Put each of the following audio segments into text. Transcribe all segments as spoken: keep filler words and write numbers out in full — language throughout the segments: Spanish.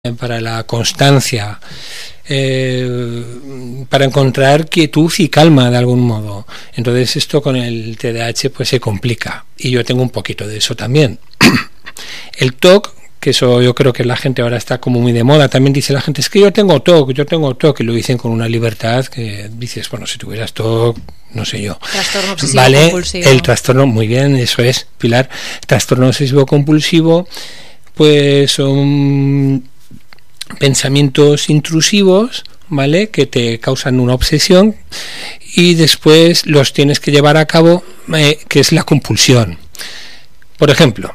para la constancia, eh, para encontrar quietud y calma de algún modo. Entonces esto con el T D A H pues se complica, y yo tengo un poquito de eso también. El T O C, que eso yo creo que la gente ahora está como muy de moda, también dice la gente, es que yo tengo T O C, yo tengo T O C, y lo dicen con una libertad que dices, bueno, si tuvieras T O C, no sé yo. Trastorno obsesivo vale, compulsivo. El trastorno, muy bien, eso es, Pilar. Trastorno obsesivo compulsivo, pues son pensamientos intrusivos, ¿vale?, que te causan una obsesión y después los tienes que llevar a cabo, eh, que es la compulsión. Por ejemplo,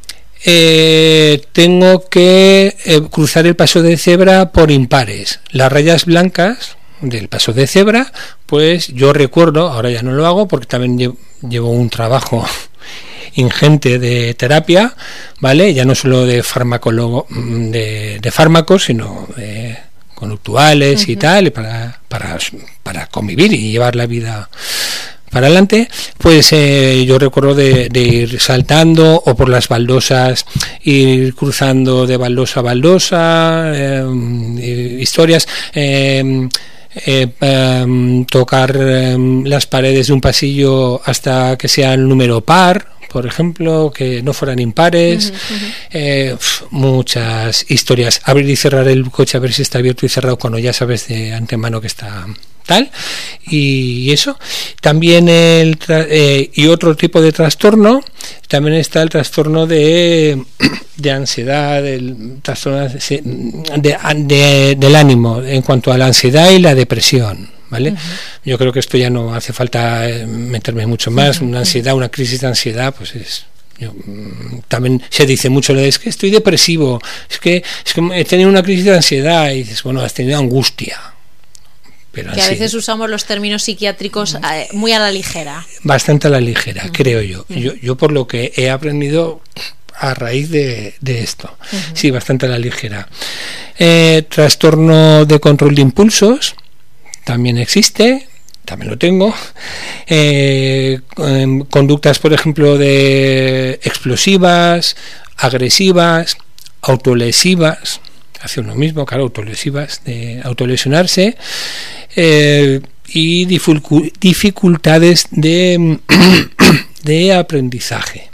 eh, tengo que eh, cruzar el paso de cebra por impares. Las rayas blancas del paso de cebra, pues yo recuerdo, ahora ya no lo hago porque también llevo, llevo un trabajo ingente de terapia, ¿vale? Ya no solo de farmacólogo, de, de fármacos, sino de conductuales, uh-huh, y tal, para, para, para convivir y llevar la vida para adelante. Pues eh, yo recuerdo de, de ir saltando o por las baldosas, ir cruzando de baldosa a baldosa, eh, historias, eh, Eh, eh, tocar eh, las paredes de un pasillo hasta que sea el número par, por ejemplo, que no fueran impares. Uh-huh, uh-huh. Eh, pf, muchas historias. Abrir y cerrar el coche a ver si está abierto y cerrado cuando ya sabes de antemano que está tal, y eso. También el tra- eh, y otro tipo de trastorno, también está el trastorno de, de ansiedad, el trastorno de, de, de, del ánimo en cuanto a la ansiedad y la depresión, ¿vale? Uh-huh. Yo creo que esto ya no hace falta meterme mucho más. Uh-huh. Una ansiedad, una crisis de ansiedad, pues es... Yo, también se dice mucho, es que estoy depresivo, es que, es que he tenido una crisis de ansiedad, y dices, bueno, has tenido angustia. Pero que a veces usamos los términos psiquiátricos eh, muy a la ligera. Bastante a la ligera, uh-huh, creo yo. Uh-huh. yo. Yo por lo que he aprendido a raíz de, de esto. Uh-huh. Sí, bastante a la ligera. Eh, trastorno de control de impulsos también existe, también lo tengo. Eh, conductas, por ejemplo, de explosivas, agresivas, autolesivas. Hace uno mismo, claro, autolesivas, de autolesionarse, eh, y dificu- dificultades de, de aprendizaje.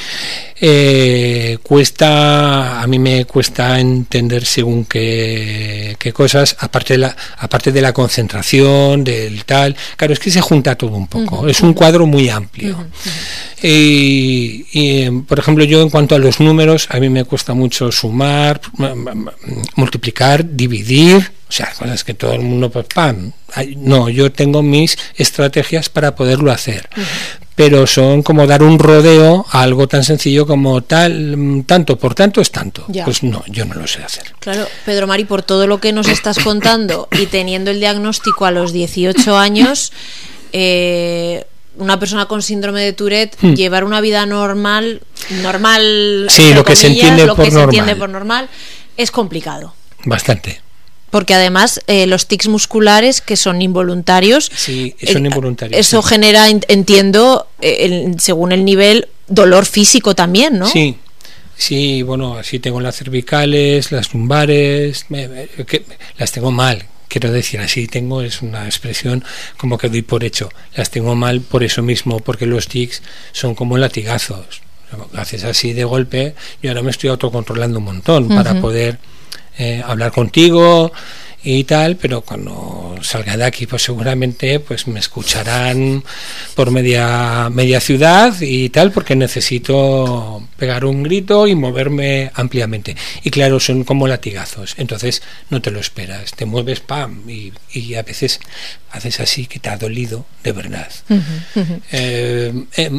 Eh, cuesta, a mí me cuesta entender según qué, qué cosas, aparte de la, aparte de la concentración, del tal, claro, es que se junta todo un poco, uh-huh, es un cuadro muy amplio. Uh-huh, uh-huh. Y, y, por ejemplo, yo en cuanto a los números, a mí me cuesta mucho sumar, multiplicar, dividir, o sea, cosas que todo el mundo, pues, ¡pam! No, yo tengo mis estrategias para poderlo hacer. Uh-huh. Pero son como dar un rodeo a algo tan sencillo como tal, tanto por tanto es tanto. Ya. Pues no, yo no lo sé hacer. Claro, Pedro Mari, por todo lo que nos estás contando y teniendo el diagnóstico a los dieciocho años, eh, una persona con síndrome de Tourette, hmm. llevar una vida normal, normal, sí, lo que comillas, se entiende lo por que normal. se entiende por normal, es complicado. Bastante. Porque además eh, los tics musculares, que son involuntarios, sí, son involuntarios, eso sí. genera, entiendo, eh, el, según el nivel, dolor físico también, ¿no? Sí, sí, bueno, así tengo las cervicales, las lumbares, me, me, que, las tengo mal, quiero decir, así tengo, es una expresión como que doy por hecho, las tengo mal por eso mismo, porque los tics son como latigazos, haces así de golpe, y ahora me estoy autocontrolando un montón, uh-huh, para poder Eh, hablar contigo y tal, pero cuando salga de aquí pues seguramente pues me escucharán por media media ciudad y tal, porque necesito pegar un grito y moverme ampliamente, y claro, son como latigazos, entonces no te lo esperas, te mueves, pam, y, y a veces haces así que te ha dolido de verdad. Uh-huh, uh-huh. Eh, eh,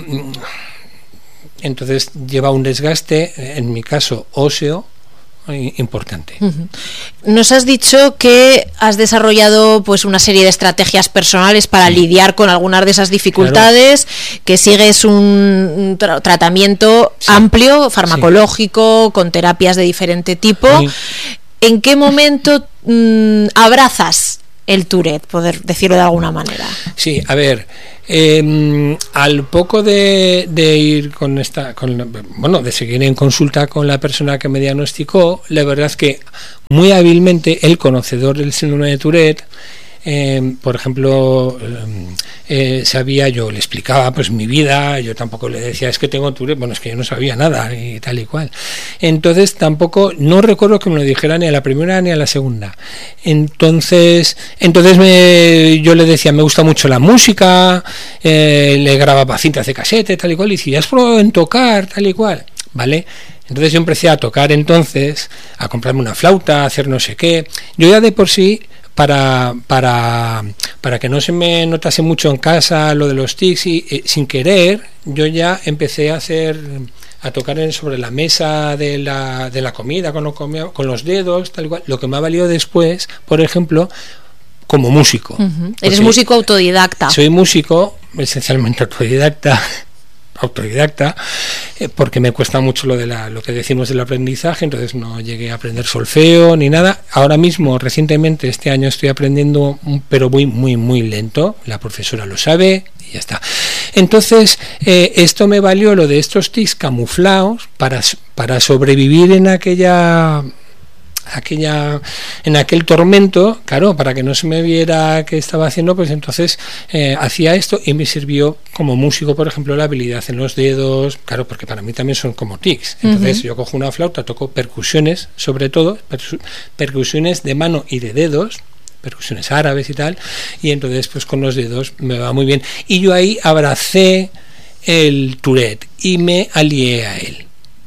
entonces lleva un desgaste, en mi caso óseo, importante. Uh-huh. Nos has dicho que has desarrollado pues una serie de estrategias personales para sí. lidiar con algunas de esas dificultades, claro. que sigues un tra- tratamiento sí. amplio, farmacológico, sí. con terapias de diferente tipo. Sí. ¿En qué momento mmm, abrazas el Tourette, poder decirlo de alguna manera. Sí, a ver, eh, al poco de, de ir con esta, con, bueno, de seguir en consulta con la persona que me diagnosticó, la verdad es que muy hábilmente el conocedor del síndrome de Tourette, Eh, por ejemplo, eh, sabía, yo le explicaba pues mi vida, yo tampoco le decía es que tengo Tourette, bueno, es que yo no sabía nada y tal y cual. Entonces tampoco, no recuerdo que me lo dijera ni a la primera ni a la segunda. Entonces, entonces me, yo le decía, me gusta mucho la música, eh, le grababa cintas de casete, tal y cual, y decía, ¿has probado en tocar, tal y cual? ¿Vale? Entonces yo empecé a tocar entonces, a comprarme una flauta, a hacer no sé qué. Yo ya de por sí, para para para que no se me notase mucho en casa lo de los tics, y eh, sin querer yo ya empecé a hacer a tocar en, sobre la mesa de la de la comida con, lo comía, con los dedos, tal cual, lo que me ha valido después, por ejemplo, como músico. Uh-huh. Eres músico autodidacta. Soy músico esencialmente autodidacta. autodidacta eh, porque me cuesta mucho lo de la lo que decimos del aprendizaje, entonces no llegué a aprender solfeo ni nada. Ahora mismo, recientemente, este año estoy aprendiendo, pero muy muy muy lento, la profesora lo sabe y ya está. Entonces eh, esto me valió, lo de estos tics camuflados, para para sobrevivir en aquella aquella en aquel tormento, claro, para que no se me viera qué estaba haciendo, pues entonces eh, hacía esto, y me sirvió como músico, por ejemplo, la habilidad en los dedos, claro, porque para mí también son como tics. Entonces uh-huh. yo cojo una flauta, toco percusiones, sobre todo percu- percusiones de mano y de dedos, percusiones árabes y tal, y entonces pues con los dedos me va muy bien, y yo ahí abracé el Tourette y me alié a él.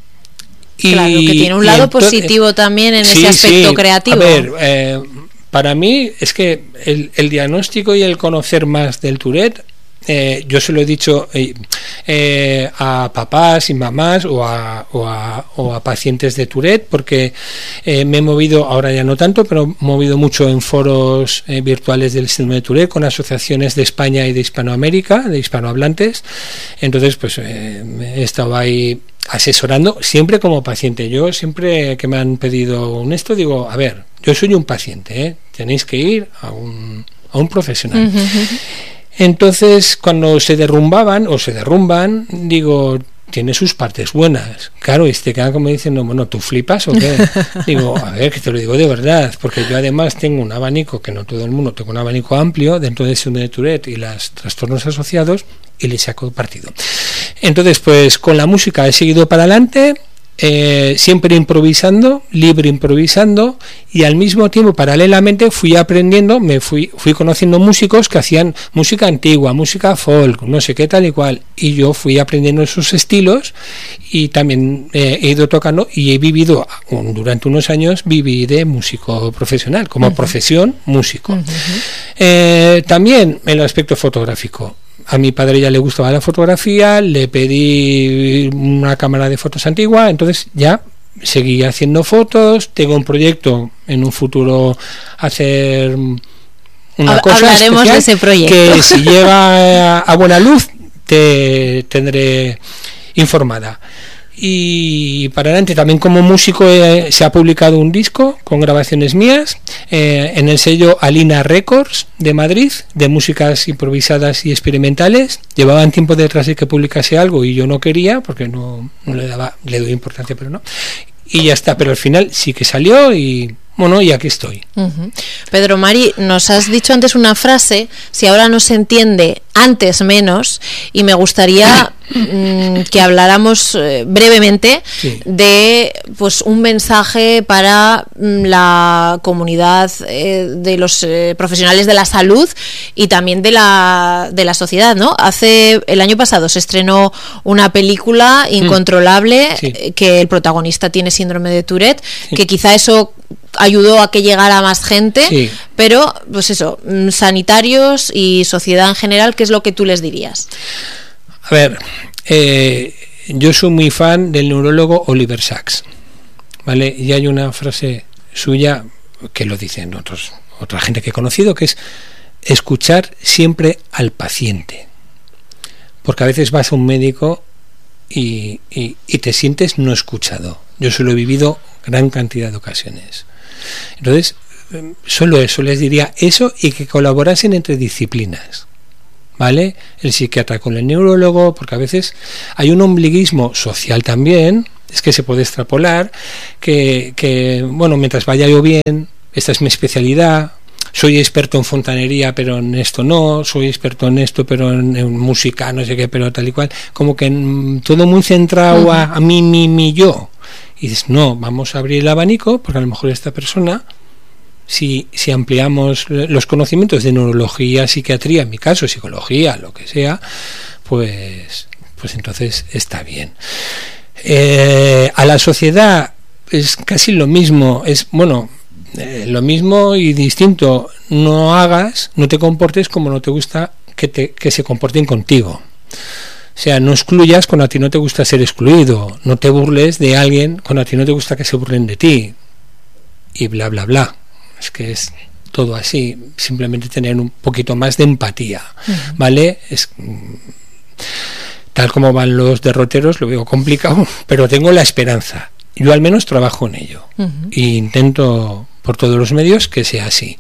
Claro, que tiene un lado entonces, positivo también en sí, ese aspecto sí. creativo. A ver, eh, para mí es que el, el diagnóstico y el conocer más del Tourette, eh, yo se lo he dicho eh, eh, a papás y mamás o a, o a, o a pacientes de Tourette, porque eh, me he movido, ahora ya no tanto, pero he movido mucho en foros eh, virtuales del síndrome de Tourette con asociaciones de España y de Hispanoamérica, de hispanohablantes. Entonces pues eh, he estado ahí asesorando, siempre como paciente. Yo siempre que me han pedido un esto, digo, a ver, yo soy un paciente, ¿eh? Tenéis que ir a un, a un profesional. Uh-huh. Entonces, cuando se derrumbaban o se derrumban, digo, tiene sus partes buenas. Claro, y te quedan como diciendo, bueno, ¿tú flipas o qué? Digo, a ver, que te lo digo de verdad, porque yo además tengo un abanico, que no todo el mundo, tengo un abanico amplio dentro de síndrome de Tourette y los trastornos asociados, y le saco partido. Entonces, pues con la música he seguido para adelante, eh, siempre improvisando, libre improvisando, y al mismo tiempo, paralelamente, fui aprendiendo, me fui, fui conociendo músicos que hacían música antigua, música folk, no sé qué tal y cual, y yo fui aprendiendo esos estilos, y también eh, he ido tocando, y he vivido, durante unos años, viví de músico profesional, como uh-huh. profesión, músico. Uh-huh. Eh, también el aspecto fotográfico. A mi padre ya le gustaba la fotografía, le pedí una cámara de fotos antigua, entonces ya seguí haciendo fotos. Tengo un proyecto en un futuro hacer una cosa hablaremos de ese proyecto, que si llega a, a buena luz te tendré informada. Y para adelante también como músico eh, se ha publicado un disco con grabaciones mías eh, en el sello Alina Records de Madrid, de músicas improvisadas y experimentales. Llevaban tiempo detrás de que publicase algo y yo no quería, porque no, no le daba, le doy importancia, pero no, y ya está, pero al final sí que salió y bueno, y aquí estoy. Uh-huh. Pedro Mari, nos has dicho antes una frase, si ahora no se entiende, antes menos, y me gustaría mm, que habláramos eh, brevemente sí. de pues un mensaje para mm, la comunidad eh, de los eh, profesionales de la salud y también de la de la sociedad, ¿no? Hace el año pasado se estrenó una película Incontrolable, mm. sí. que el protagonista tiene síndrome de Tourette, sí. que quizá eso ayudó a que llegara más gente, sí. pero pues eso, sanitarios y sociedad en general, ¿qué es lo que tú les dirías? A ver, eh, yo soy muy fan del neurólogo Oliver Sacks, ¿vale? Y hay una frase suya que lo dicen otros, otra gente que he conocido, que es escuchar siempre al paciente, porque a veces vas a un médico y, y, y te sientes no escuchado. Yo se lo he vivido gran cantidad de ocasiones. Entonces, solo eso, les diría eso y que colaborasen entre disciplinas, ¿vale? El psiquiatra con el neurólogo, porque a veces hay un ombliguismo social también, es que se puede extrapolar, que, que bueno, mientras vaya yo bien, esta es mi especialidad, soy experto en fontanería pero en esto no, soy experto en esto pero en, en música no sé qué, pero tal y cual, como que en, todo muy centrado uh-huh. a, a mí, mi, mi, yo, y dices, no, vamos a abrir el abanico, porque a lo mejor esta persona, si, si ampliamos los conocimientos de neurología, psiquiatría, en mi caso psicología, lo que sea, pues, pues entonces está bien. Eh, a la sociedad es casi lo mismo, es bueno, eh, lo mismo y distinto. No hagas, no te comportes como no te gusta que, te, que se comporten contigo. O sea, no excluyas cuando a ti no te gusta ser excluido, no te burles de alguien cuando a ti no te gusta que se burlen de ti, y bla bla bla. Es que es todo así, simplemente tener un poquito más de empatía, uh-huh. ¿vale? Es tal como van los derroteros, lo veo complicado, pero tengo la esperanza. Yo al menos trabajo en ello uh-huh. e intento por todos los medios que sea así.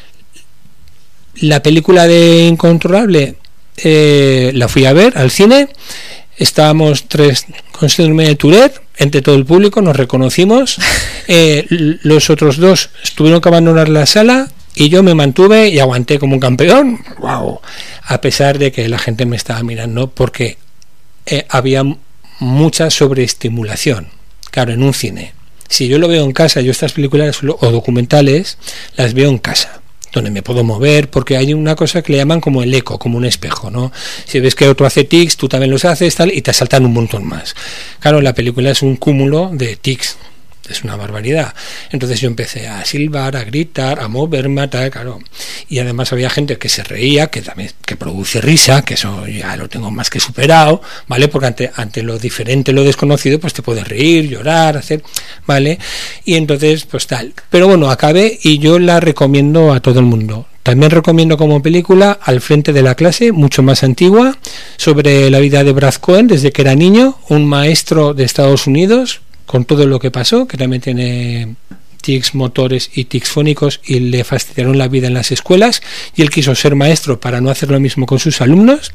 La película de Incontrolable eh, la fui a ver al cine. Estábamos tres con síndrome de Tourette, entre todo el público nos reconocimos. Eh, los otros dos tuvieron que abandonar la sala y yo me mantuve y aguanté como un campeón. ¡Wow! A pesar de que la gente me estaba mirando, porque eh, había mucha sobreestimulación. Claro, en un cine. Si yo lo veo en casa, yo estas películas o documentales las veo en casa, donde me puedo mover, porque hay una cosa que le llaman como el eco, como un espejo, ¿no? Si ves que otro hace tics, tú también los haces, tal, y te asaltan un montón más. Claro, la película es un cúmulo de tics, es una barbaridad. Entonces yo empecé a silbar, a gritar, a moverme, tal, claro. Y además había gente que se reía, que también que produce risa, que eso ya lo tengo más que superado, ¿vale? Porque ante, ante lo diferente, lo desconocido, pues te puedes reír, llorar, hacer, ¿vale? Y entonces, pues tal. Pero bueno, acabé y yo la recomiendo a todo el mundo. También recomiendo como película Al frente de la clase, mucho más antigua, sobre la vida de Brad Cohen desde que era niño, un maestro de Estados Unidos, con todo lo que pasó, que también tiene tics motores y tics fónicos y le fastidiaron la vida en las escuelas, y él quiso ser maestro para no hacer lo mismo con sus alumnos,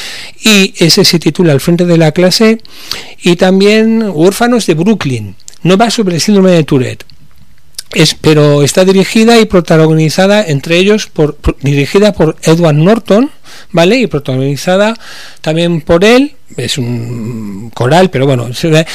y ese se titula Al frente de la clase. Y también Huérfanos de Brooklyn, no va sobre el síndrome de Tourette, es, pero está dirigida y protagonizada entre ellos por, por dirigida por Edward Norton, ¿vale? Y protagonizada también por él. Es un coral, pero bueno,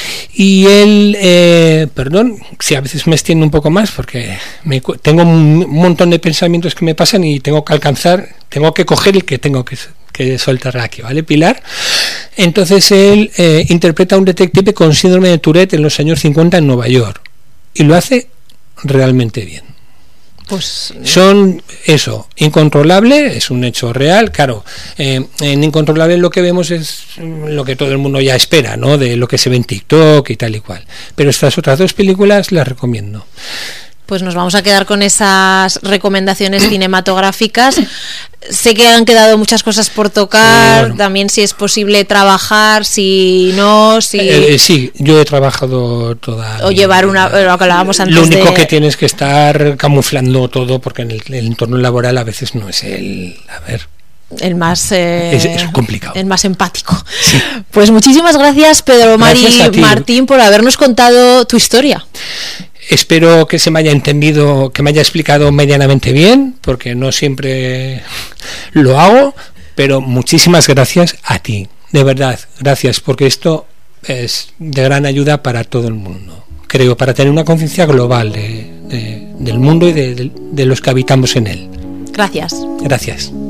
y él, eh, perdón, si a veces me extiendo un poco más porque me, tengo un montón de pensamientos que me pasan y tengo que alcanzar, tengo que coger el que tengo que, que soltar aquí, ¿vale, Pilar? Entonces él eh, interpreta a un detective con síndrome de Tourette en los años cincuenta en Nueva York, y lo hace realmente bien. Pues son eso, Incontrolable es un hecho real, claro. Eh, en Incontrolable lo que vemos es lo que todo el mundo ya espera, ¿no? De lo que se ve en TikTok y tal y cual. Pero estas otras dos películas las recomiendo. Pues nos vamos a quedar con esas recomendaciones cinematográficas. Sé que han quedado muchas cosas por tocar, bueno. También si es posible trabajar, si no, si... Eh, eh, sí, yo he trabajado toda... O llevar una... Lo que hablábamos antes. Lo único de... que tienes que estar camuflando todo, porque en el, el entorno laboral a veces no es el... A ver... el más eh, es, es complicado, el más empático. Sí. Pues muchísimas gracias, Pedro Mari Martín, por habernos contado tu historia. Espero que se me haya entendido, que me haya explicado medianamente bien, porque no siempre lo hago, pero muchísimas gracias a ti, de verdad, gracias, porque esto es de gran ayuda para todo el mundo, creo, para tener una conciencia global de, de, del mundo y de, de, de los que habitamos en él. Gracias. Gracias.